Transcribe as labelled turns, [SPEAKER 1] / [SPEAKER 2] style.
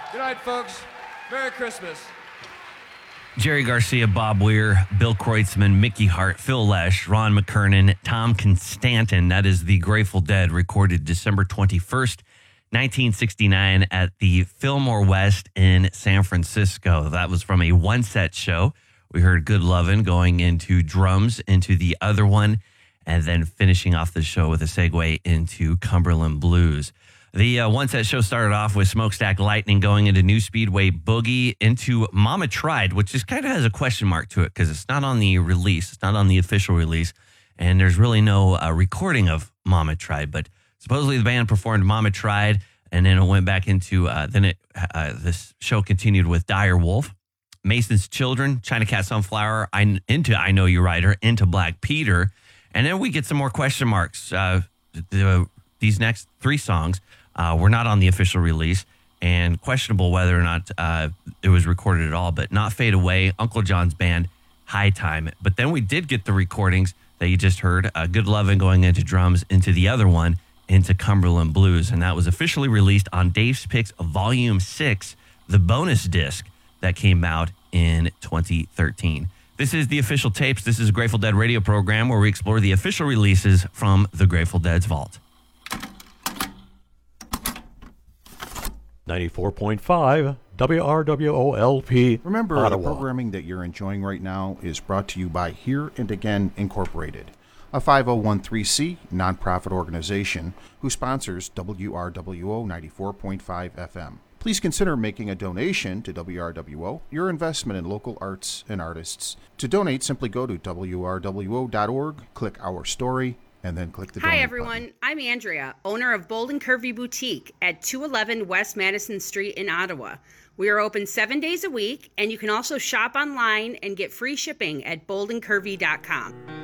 [SPEAKER 1] Good night, folks. Merry Christmas.
[SPEAKER 2] Jerry Garcia, Bob Weir, Bill Kreutzmann, Mickey Hart, Phil Lesh, Ron McKernan, Tom Constantin. That is the Grateful Dead, recorded December 21st, 1969 at the Fillmore West in San Francisco. That was from a one-set show. We heard Good Lovin' going into drums into the other one, and then finishing off the show with a segue into Cumberland Blues. The one-set show started off with Smokestack Lightning going into New Speedway Boogie into Mama Tried, which just kind of has a question mark to it because it's not on the release. It's not on the official release, and there's really no recording of Mama Tried. But supposedly the band performed Mama Tried, and then it went back into, this show continued with Dire Wolf, Mason's Children, China Cat Sunflower, into I Know You Rider, into Black Peter, and then we get some more question marks. These next three songs were not on the official release and questionable whether or not it was recorded at all, but Not Fade Away, Uncle John's Band, High Time. But then we did get the recordings that you just heard, Good Lovin' going into drums, into the other one, into Cumberland Blues. And that was officially released on Dave's Picks Volume 6, the bonus disc that came out in 2013. This is the Official Tapes. This is a Grateful Dead radio program where we explore the official releases from the Grateful Dead's vault.
[SPEAKER 3] 94.5 WRWOLP.
[SPEAKER 4] Remember,
[SPEAKER 3] Ottawa.
[SPEAKER 4] the programming that you're enjoying right now is brought to you by Here and Again Incorporated, a 5013C nonprofit organization who sponsors WRWO 94.5 FM. Please consider making a donation to WRWO, your investment in local arts and artists. To donate, simply go to WRWO.org, click Our Story, and then click the donate
[SPEAKER 5] Hi, everyone.
[SPEAKER 4] button.
[SPEAKER 5] I'm Andrea, owner of Bold and Curvy Boutique at 211 West Madison Street in Ottawa. We are open 7 days a week, and you can also shop online and get free shipping at boldandcurvy.com.